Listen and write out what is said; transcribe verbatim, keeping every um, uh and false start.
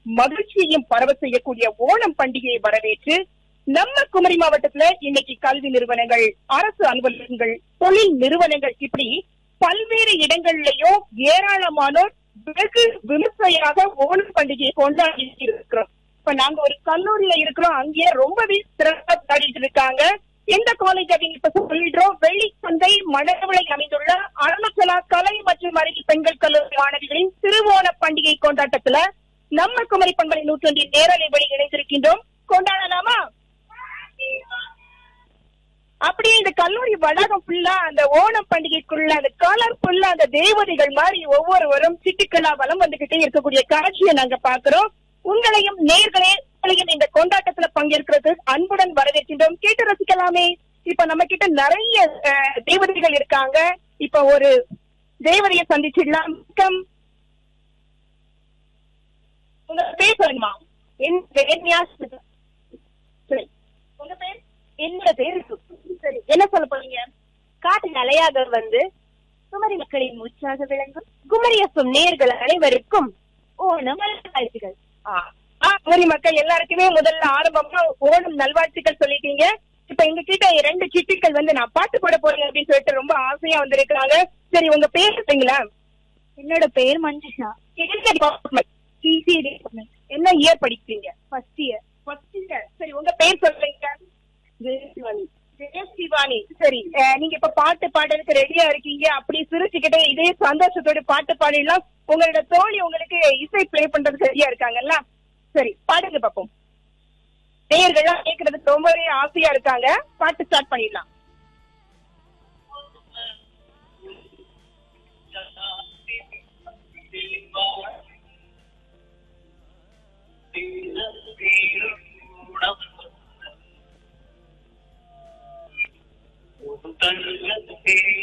மகிழ்ச்சியையும் பரவ செய்யக்கூடிய ஓணம் பண்டிகையை வரவேற்று நம்ம குமரி மாவட்டத்துல இன்னைக்கு கல்வி நிறுவனங்கள், அரசு அலுவலகங்கள், தொழில் நிறுவனங்கள் இப்படி பல்வேறு இடங்கள்லயும் ஏராளமானோர் வெகு விமர்சையாக ஓணம் பண்டிகையை கொண்டாடி இருக்கிறோம். இப்ப நாங்க ஒரு கல்லூரியில இருக்கிறோம், அங்கேயே ரொம்பவே சிறப்பாக கொண்டாடிட்டு இருக்காங்க. எந்த காலேஜ் அப்படின்னு இப்ப சொல்லிடுறோம். வெள்ளிச்சந்தை மணவிளை அமைந்துள்ள அருணாச்சலா கலை மற்றும் அறிவியல் பெண்கள் கல்லூரி மாணவிகளின் திருவோண பண்டிகை கொண்டாட்டத்துல நம்ம குமரி பண்பலை நூற்றொன்றின் நேரலை வழி இணைந்திருக்கின்றோம். கொண்டாடலாமா? அப்படியே இந்த கல்லூரி வளாகம் ஃபுல்லா அந்த ஓணம் பண்டிகைக்குள்ள அந்த கலர்ஃபுல்லா அந்த தேவதைகள் மாதிரி ஒவ்வொருவரும் சிட்டுக்களா வலம் வந்துகிட்டே இருக்கக்கூடிய காட்சியை நாங்க பாக்குறோம். உங்களையும் நேர்களே உங்களையும் இந்த கொண்டாட்டத்துல பங்கேற்கிறது அன்புடன் வரவேற்கின்றோம். கேட்டு ரசிக்கலாமே. இப்ப நம்ம கிட்ட நிறைய தேவதைகள் இருக்காங்க. இப்ப ஒரு தேவதையை சந்திச்சிடலாம். உங்க பேர் சொல்லுமா? உங்க பேர்? என்னோட பேரு சரி, என்ன சொல்ல போறீங்க? காட்டின் அலையாக வந்து குமரி மக்களின் உற்சாக விளங்கும் குமரி எஃப்எம் நேயர்கள் அனைவருக்கும் ஓணம் நல்வாழ்த்துகள். குமரி மக்கள் எல்லாருக்குமே முதல்ல ஆரம்பமா ஓணம் நல்வாழ்த்துக்கள் சொல்லிட்டீங்க. இப்ப எங்க கிட்ட ரெண்டு சிட்டுக்கள் வந்து நான் பாட்டு போட போறேன் அப்படின்னு சொல்லிட்டு ரொம்ப ஆசையா வந்திருக்காங்க. சரி, உங்க பேர் சொல்றீங்களா? என்னோட பேர் மஞ்சுஷா. என்ன இயர் படிக்கிறீங்க? First year. First year. சரி, உங்க பேர் சொல்றீங்க? ஜெயசிவானி. ஜெயசிவானி. சரி, நீங்க இப்ப பாட்டு பாடுறதுக்கு ரெடியா இருக்கீங்க. அப்படி சிரிச்சுக்கிட்டே இதே சந்தோஷத்தோட பாட்டு பாடிடலாம். உங்களோட தோழி உங்களுக்கு இசை பிளே பண்றதுக்கு ரெடியா இருக்காங்கல்ல? சரி, பாடுங்க பாப்போம். நேயர்கள்லாம் கேட்கறதுக்கு ரொம்பவே ஆசையா இருக்காங்க. பாட்டு ஸ்டார்ட் பண்ணிடலாம். தன்